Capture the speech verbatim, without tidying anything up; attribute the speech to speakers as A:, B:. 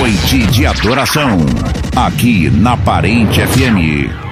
A: noite de adoração, aqui na Parente F M.